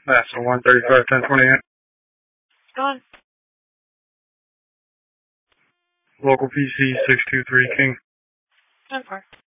That's a 135-1028. Go on. Local PC 623 King. 10-4.